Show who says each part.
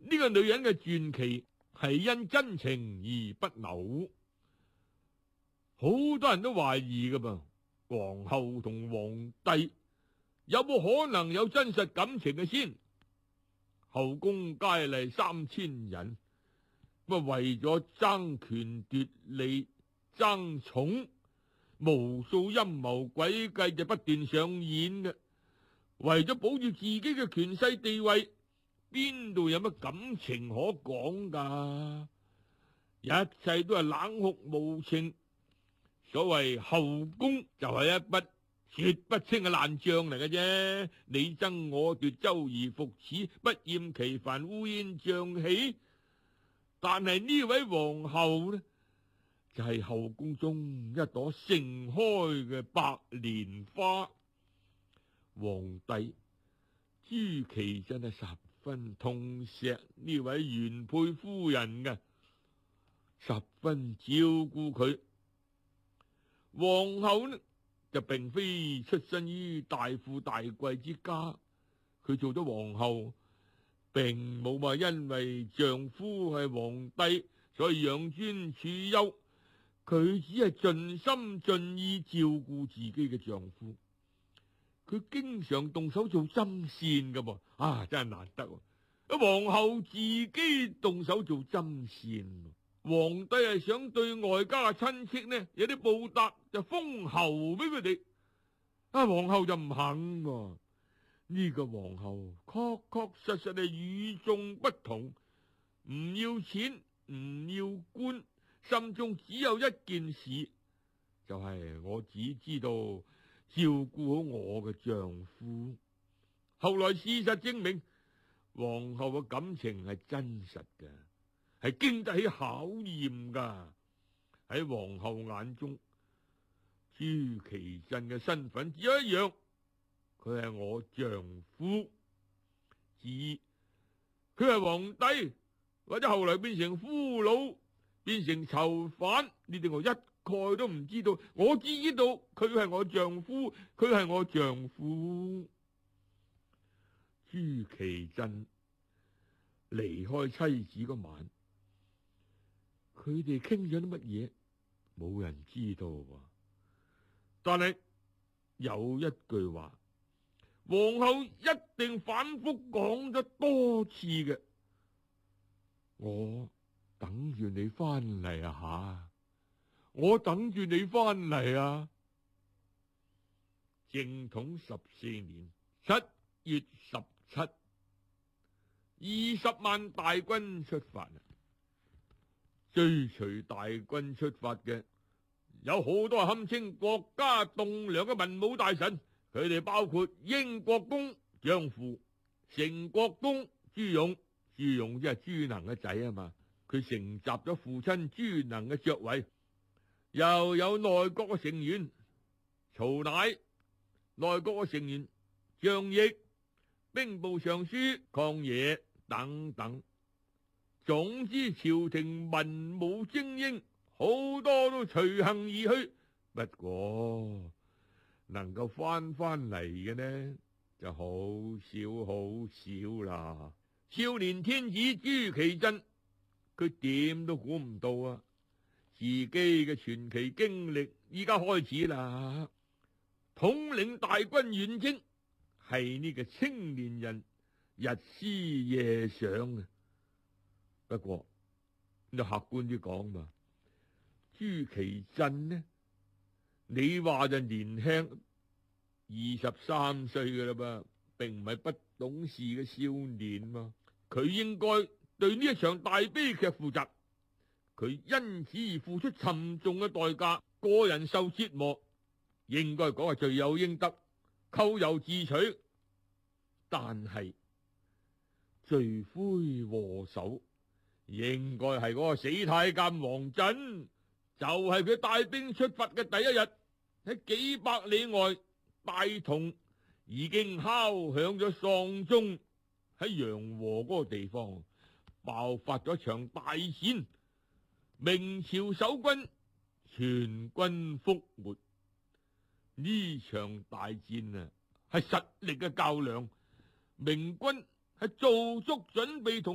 Speaker 1: 呢個女人嘅傳奇係因真情而不朽，好多人都懷疑噶噃，皇后同皇帝有冇可能有真實感情嘅先？後宮佳麗3000人，咁為咗爭權奪利、爭寵，無數陰謀詭計就不斷上演嘅。為咗保住自己嘅權勢地位，邊度有乜感情可講噶？一切都係冷酷無情。所謂後宮就係一筆說不清嘅爛賬嚟嘅啫，你爭我奪，周而復始，不厭其煩，烏煙瘴氣。但係呢位皇后呢，就係後宮中一朵盛開嘅白蓮花。皇帝朱祁鎮係十分痛錫呢位原配夫人嘅，十分照顧佢。皇后呢就並非出身於大富大貴之家，佢做咗皇后，並冇話因為丈夫係皇帝所以養尊處優，佢只係盡心盡意照顧自己嘅丈夫。佢經常動手做針線噶噃，真係難得。皇后自己動手做針線，皇帝係想對外家嘅親戚呢有啲報答，就封侯俾佢哋。皇后就唔肯。呢個皇后確確實實係與眾不同，唔要錢，唔要官，心中只有一件事，就係我只知道照顧好我嘅丈夫。後來事實證明，皇后嘅感情係真實嘅，係經得起考驗噶。喺皇后眼中，朱祁鎮嘅身份只有一樣，佢係我丈夫。至於佢係皇帝，或者後來變成俘虜，變成囚犯，呢啲我一概都唔知道。我只知道佢係我丈夫，佢係我丈夫。朱祁鎮離開妻子嗰晚，佢哋傾咗啲乜嘢，冇人知道。但係有一句話，皇后一定反覆講咗多次嘅，我等住你翻嚟啊，我等住你翻嚟啊。正統14年7月17， 20萬大軍出發。追隨大軍出發嘅有好多堪稱國家棟樑嘅文武大臣，佢哋包括英國公張富、成國公朱勇，朱勇即係朱能嘅仔啊嘛，佢承襲咗父親朱能嘅爵位。又有內閣嘅成員曹乃、內閣嘅成員張翼、兵部尚書曠野等等。總之朝廷文武精英好多都隨行而去，不過能夠翻嚟嘅呢就好少好少啦。少年天子朱祁鎮，佢點都估唔到啊，自己嘅傳奇經歷依家開始啦。統領大軍遠征係呢個青年人日思夜想嘅。不過就客觀啲講嘛，朱祁鎮呢，你話就年輕23歲噶啦噃，並唔係不懂事嘅少年嘛。佢應該對呢一場大悲劇負責，佢因此而付出沉重嘅代價，個人受折磨，應該講係罪有應得，咎由自取。但係罪魁禍首應該係嗰個死太監王振，就係佢帶兵出發嘅第一日，喺幾百里外大同已經敲響咗喪鐘，喺陽和嗰個地方爆發咗場大戰，明朝守軍全軍覆沒。呢場大戰啊，係實力嘅較量，明軍係做足準備同